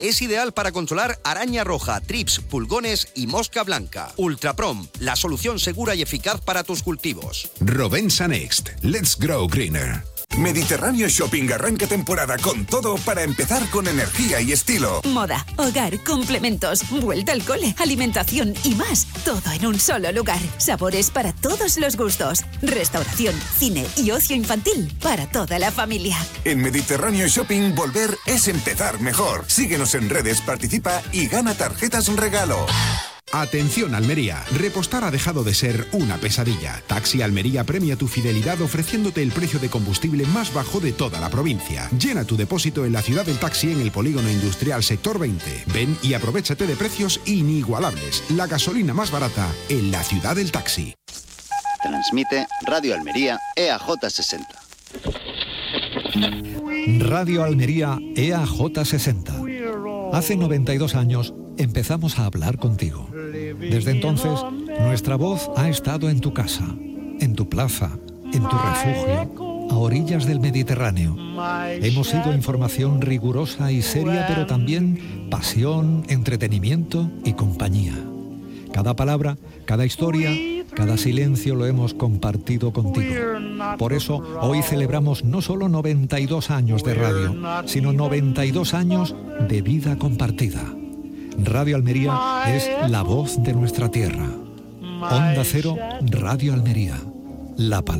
Es ideal para controlar araña roja, trips, pulgones y mosca blanca. Ultraprom, la solución segura y eficaz para tus cultivos. Rovensa Next. Let's grow greener. Mediterráneo Shopping arranca temporada con todo para empezar con energía y estilo. Moda, hogar, complementos, vuelta al cole, alimentación y más. Todo en un solo lugar. Sabores para todos los gustos. Restauración, cine y ocio infantil para toda la familia. En Mediterráneo Shopping volver es empezar mejor. Síguenos en redes, participa y gana tarjetas regalo. Atención Almería, repostar ha dejado de ser una pesadilla. Taxi Almería premia tu fidelidad ofreciéndote el precio de combustible más bajo de toda la provincia. Llena tu depósito en la ciudad del taxi en el polígono industrial sector 20. Ven y aprovéchate de precios inigualables. La gasolina más barata en la ciudad del taxi. Transmite Radio Almería EAJ60. Radio Almería EAJ60. Hace 92 años empezamos a hablar contigo. Desde entonces, nuestra voz ha estado en tu casa, en tu plaza, en tu refugio, a orillas del Mediterráneo. Hemos sido información rigurosa y seria, pero también pasión, entretenimiento y compañía. Cada palabra, cada historia, cada silencio lo hemos compartido contigo. Por eso, hoy celebramos no solo 92 años de radio, sino 92 años de vida compartida. Radio Almería es la voz de nuestra tierra. Onda Cero, Radio Almería. La palabra.